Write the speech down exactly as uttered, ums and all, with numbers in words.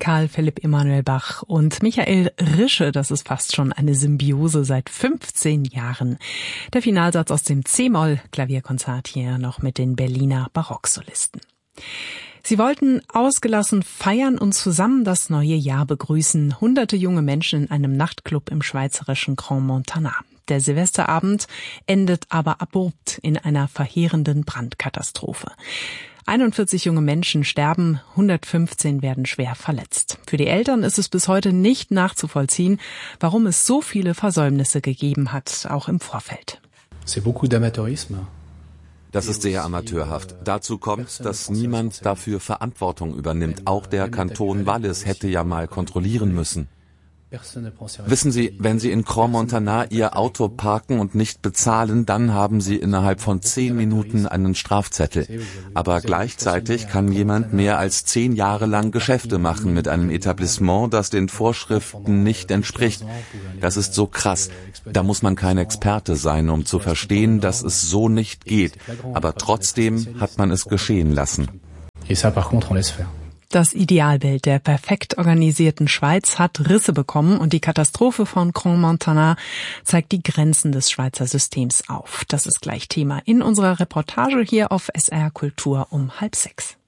Karl Philipp Emanuel Bach und Michael Rische, das ist fast schon eine Symbiose seit fünfzehn Jahren. Der Finalsatz aus dem C-Moll-Klavierkonzert hier noch mit den Berliner Barocksolisten. Sie wollten ausgelassen feiern und zusammen das neue Jahr begrüßen. Hunderte junge Menschen in einem Nachtclub im schweizerischen Grand Montana. Der Silvesterabend endet aber abrupt in einer verheerenden Brandkatastrophe. einundvierzig junge Menschen sterben, hundertfünfzehn werden schwer verletzt. Für die Eltern ist es bis heute nicht nachzuvollziehen, warum es so viele Versäumnisse gegeben hat, auch im Vorfeld. C'est beaucoup d'amateurisme. Das ist sehr amateurhaft. Dazu kommt, dass niemand dafür Verantwortung übernimmt. Auch der Kanton Wallis hätte ja mal kontrollieren müssen. Wissen Sie, wenn Sie in Grand Montana Ihr Auto parken und nicht bezahlen, dann haben Sie innerhalb von zehn Minuten einen Strafzettel. Aber gleichzeitig kann jemand mehr als zehn Jahre lang Geschäfte machen mit einem Etablissement, das den Vorschriften nicht entspricht. Das ist so krass. Da muss man kein Experte sein, um zu verstehen, dass es so nicht geht. Aber trotzdem hat man es geschehen lassen. Et ça, par contre, on laisse faire. Das Idealbild der perfekt organisierten Schweiz hat Risse bekommen und die Katastrophe von Grand Montana zeigt die Grenzen des Schweizer Systems auf. Das ist gleich Thema in unserer Reportage hier auf S R Kultur um halb sechs.